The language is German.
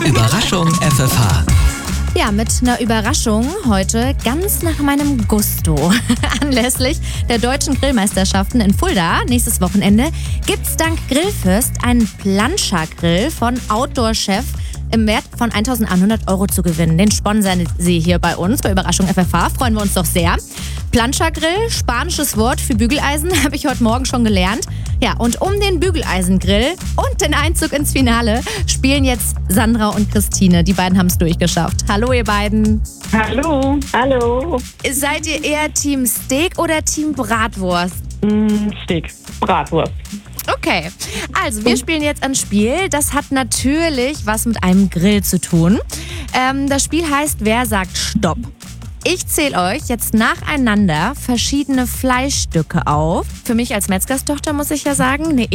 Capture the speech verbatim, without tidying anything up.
Überraschung F F H. Ja, mit einer Überraschung heute ganz nach meinem Gusto. Anlässlich der deutschen Grillmeisterschaften in Fulda nächstes Wochenende gibt's dank Grillfürst einen Planscher-Grill von Outdoor-Chef im Wert von eintausendeinhundert Euro zu gewinnen. Den sponsern sie hier bei uns, bei Überraschung F F H. Freuen wir uns doch sehr. Planscher-Grill, spanisches Wort für Bügeleisen, habe ich heute Morgen schon gelernt. Ja, und um den Bügeleisengrill und den Einzug ins Finale spielen jetzt Sandra und Christine. Die beiden haben es durchgeschafft. Hallo, ihr beiden. Hallo. Hallo. Seid ihr eher Team Steak oder Team Bratwurst? Mm, Steak. Bratwurst. Okay, also wir spielen jetzt ein Spiel, das hat natürlich was mit einem Grill zu tun. Ähm, das Spiel heißt Wer sagt Stopp? Ich zähle euch jetzt nacheinander verschiedene Fleischstücke auf. Für mich als Metzgerstochter muss ich ja sagen, eine